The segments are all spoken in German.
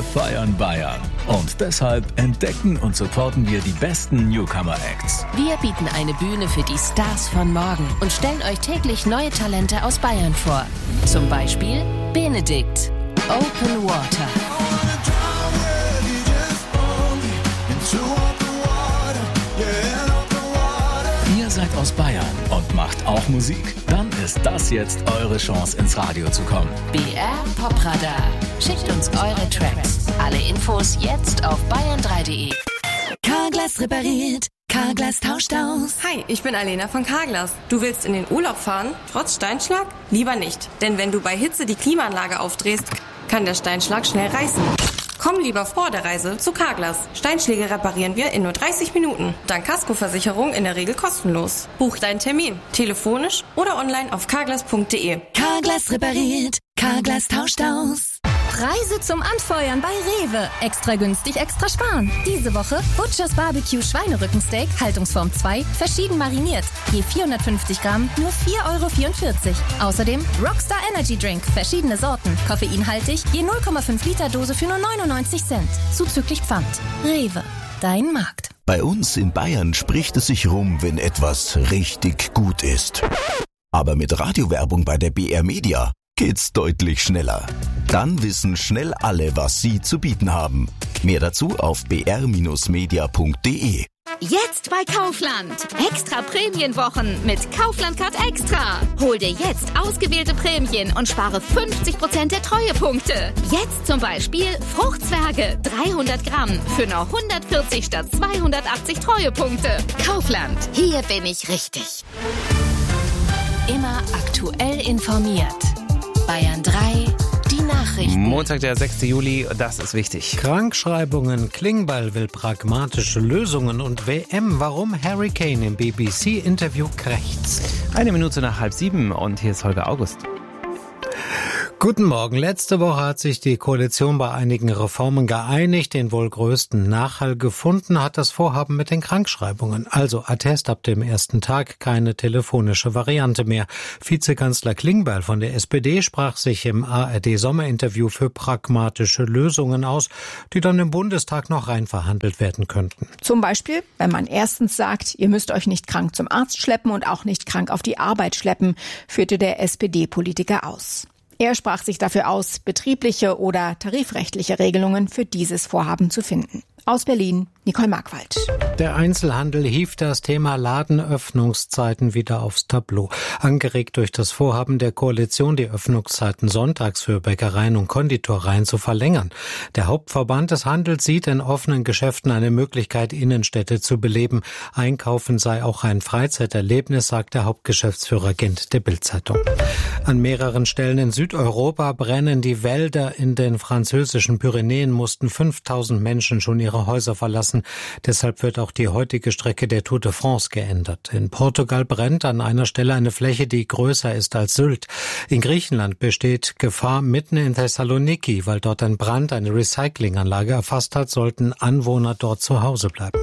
Wir feiern Bayern. Und deshalb entdecken und supporten wir die besten Newcomer-Acts. Wir bieten eine Bühne für die Stars von morgen und stellen euch täglich neue Talente aus Bayern vor. Zum Beispiel Benedikt, Open Water. Ihr seid aus Bayern und macht auch Musik? Dann ist das jetzt eure Chance, ins Radio zu kommen. BR Popradar. Schickt uns eure Tracks. Alle Infos jetzt auf bayern3.de. Carglass repariert. Carglass tauscht aus. Hi, ich bin Alena von Carglass. Du willst in den Urlaub fahren, trotz Steinschlag? Lieber nicht, denn wenn du bei Hitze die Klimaanlage aufdrehst, kann der Steinschlag schnell reißen. Komm lieber vor der Reise zu Carglass. Steinschläge reparieren wir in nur 30 Minuten. Dank Kaskoversicherung in der Regel kostenlos. Buch deinen Termin, telefonisch oder online auf carglass.de. Carglass repariert. Carglass tauscht aus. Preise zum Anfeuern bei Rewe. Extra günstig, extra sparen. Diese Woche Butchers Barbecue Schweinerückensteak, Haltungsform 2, verschieden mariniert. Je 450 Gramm, nur 4,44 €. Außerdem Rockstar Energy Drink, verschiedene Sorten, koffeinhaltig, je 0,5 Liter Dose für nur 99 Cent. Zuzüglich Pfand. Rewe, dein Markt. Bei uns in Bayern spricht es sich rum, wenn etwas richtig gut ist. Aber mit Radiowerbung bei der BR Media geht's deutlich schneller. Dann wissen schnell alle, was sie zu bieten haben. Mehr dazu auf br-media.de. Jetzt bei Kaufland. Extra Prämienwochen mit Kaufland Card Extra. Hol dir jetzt ausgewählte Prämien und spare 50% der Treuepunkte. Jetzt zum Beispiel Fruchtzwerge 300 Gramm für nur 140 statt 280 Treuepunkte. Kaufland. Hier bin ich richtig. Immer aktuell informiert. Bayern 3, die Nachrichten. Montag, der 6. Juli, das ist wichtig. Krankschreibungen, Klingbeil will pragmatische Lösungen und WM, warum Harry Kane im BBC-Interview krächzt. 1 Minute nach 6:30 und hier ist Holger August. Guten Morgen. Letzte Woche hat sich die Koalition bei einigen Reformen geeinigt. Den wohl größten Nachhall gefunden hat das Vorhaben mit den Krankschreibungen. Also Attest ab dem ersten Tag, keine telefonische Variante mehr. Vizekanzler Klingbeil von der SPD sprach sich im ARD-Sommerinterview für pragmatische Lösungen aus, die dann im Bundestag noch rein verhandelt werden könnten. Zum Beispiel, wenn man erstens sagt, ihr müsst euch nicht krank zum Arzt schleppen und auch nicht krank auf die Arbeit schleppen, führte der SPD-Politiker aus. Er sprach sich dafür aus, betriebliche oder tarifrechtliche Regelungen für dieses Vorhaben zu finden. Aus Berlin, Nicole Markwald. Der Einzelhandel hieft das Thema Ladenöffnungszeiten wieder aufs Tableau. Angeregt durch das Vorhaben der Koalition, die Öffnungszeiten sonntags für Bäckereien und Konditoreien zu verlängern. Der Hauptverband des Handels sieht in offenen Geschäften eine Möglichkeit, Innenstädte zu beleben. Einkaufen sei auch ein Freizeiterlebnis, sagt der Hauptgeschäftsführer Gent der Bild-Zeitung. An mehreren Stellen in Südeuropa brennen die Wälder. In den französischen Pyrenäen mussten 5000 Menschen schon ihre Häuser verlassen. Deshalb wird auch die heutige Strecke der Tour de France geändert. In Portugal brennt an einer Stelle eine Fläche, die größer ist als Sylt. In Griechenland besteht Gefahr mitten in Thessaloniki, weil dort ein Brand eine Recyclinganlage erfasst hat, sollten Anwohner dort zu Hause bleiben.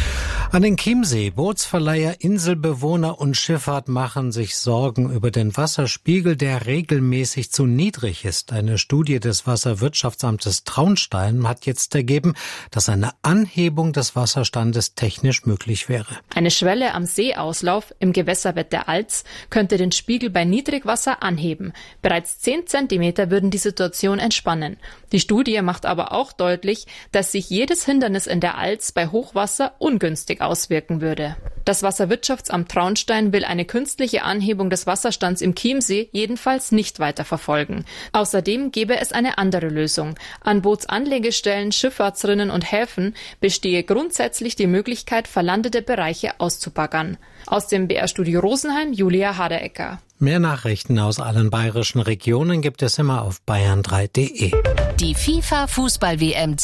An den Chiemsee, Bootsverleiher, Inselbewohner und Schifffahrt machen sich Sorgen über den Wasserspiegel, der regelmäßig zu niedrig ist. Eine Studie des Wasserwirtschaftsamtes Traunstein hat jetzt ergeben, dass eine Anhebung des Wasserstandes technisch möglich wäre. Eine Schwelle am Seeauslauf im Gewässerbett der Alz könnte den Spiegel bei Niedrigwasser anheben. Bereits 10 Zentimeter würden die Situation entspannen. Die Studie macht aber auch deutlich, dass sich jedes Hindernis in der Alz bei Hochwasser ungünstig auswirken würde. Das Wasserwirtschaftsamt Traunstein will eine künstliche Anhebung des Wasserstands im Chiemsee jedenfalls nicht weiter verfolgen. Außerdem gäbe es eine andere Lösung. An Bootsanlegestellen, Schifffahrtsrinnen und Häfen bestehe grundsätzlich die Möglichkeit, verlandete Bereiche auszubaggern. Aus dem BR-Studio Rosenheim, Julia Haderecker. Mehr Nachrichten aus allen bayerischen Regionen gibt es immer auf bayern3.de. Die FIFA-Fußball-WM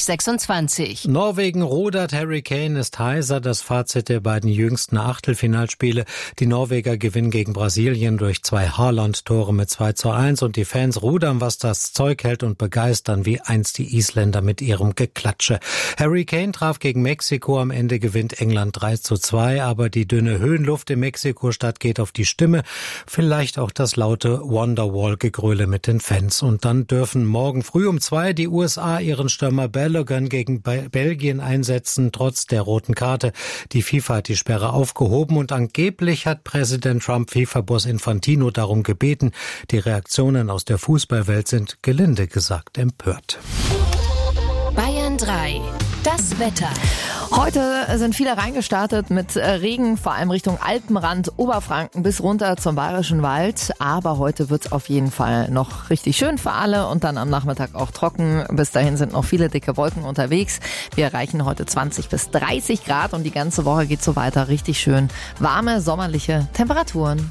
2026. Norwegen rudert, Harry Kane ist heiser. Das Fazit der beiden jüngsten Achtelfinalspiele. Die Norweger gewinnen gegen Brasilien durch 2 Haaland-Tore mit 2:1 und die Fans rudern, was das Zeug hält und begeistern wie einst die Isländer mit ihrem Geklatsche. Harry Kane traf gegen Mexiko, am Ende gewinnt England 3:2, aber die dünne Höhenluft in Mexiko-Stadt geht auf die Stimme. Vielleicht auch das laute Wonderwall-Gegröle mit den Fans. Und dann dürfen morgen früh Früh um 2 die USA ihren Stürmer Balogun gegen Belgien einsetzen, trotz der roten Karte. Die FIFA hat die Sperre aufgehoben und angeblich hat Präsident Trump FIFA-Boss Infantino darum gebeten. Die Reaktionen aus der Fußballwelt sind gelinde gesagt empört. Bayern 3. Das Wetter. Heute sind viele reingestartet mit Regen, vor allem Richtung Alpenrand, Oberfranken bis runter zum Bayerischen Wald. Aber heute wird's auf jeden Fall noch richtig schön für alle und dann am Nachmittag auch trocken. Bis dahin sind noch viele dicke Wolken unterwegs. Wir erreichen heute 20 bis 30 Grad und die ganze Woche geht so weiter. Richtig schön warme, sommerliche Temperaturen.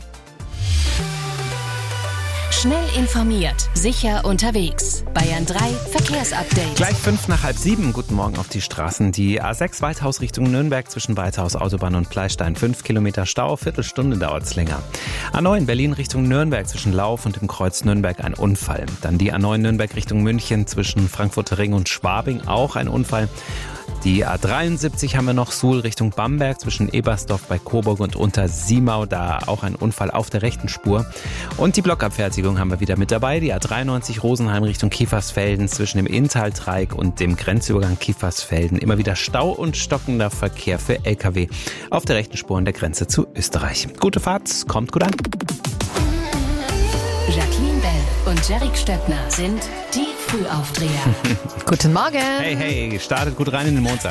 Schnell informiert, sicher unterwegs. Bayern 3 Verkehrsupdate. Gleich 6:55. Guten Morgen auf die Straßen. Die A6 Weithaus Richtung Nürnberg zwischen Weithaus Autobahn und Pleistein. 5 Kilometer Stau, Viertelstunde dauert's länger. A9 Berlin Richtung Nürnberg zwischen Lauf und dem Kreuz Nürnberg ein Unfall. Dann die A9 Nürnberg Richtung München zwischen Frankfurter Ring und Schwabing auch ein Unfall. Die A73 haben wir noch, Suhl Richtung Bamberg zwischen Ebersdorf bei Coburg und Untersimau, da auch ein Unfall auf der rechten Spur. Und die Blockabfertigung haben wir wieder mit dabei, die A93 Rosenheim Richtung Kiefersfelden zwischen dem Inntal-Dreieck und dem Grenzübergang Kiefersfelden. Immer wieder Stau und stockender Verkehr für LKW auf der rechten Spur an der Grenze zu Österreich. Gute Fahrt, kommt gut an. Jacqueline Bell und Jerick Stöckner sind die Frühaufdreher. Guten Morgen. Hey, startet gut rein in den Montag.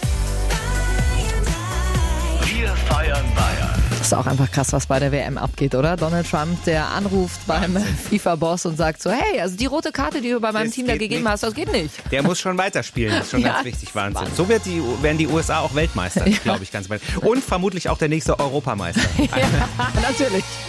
Wir feiern Bayern. Ist auch einfach krass, was bei der WM abgeht, oder? Donald Trump, der anruft beim FIFA-Boss und sagt so, hey, also die rote Karte, die du bei meinem Team da gegeben hast, das geht nicht. Der muss schon weiterspielen, das ist schon ganz wichtig, Wahnsinn. So werden die USA auch Weltmeister, glaube ich, ganz weit. Und vermutlich auch der nächste Europameister. Ja, natürlich.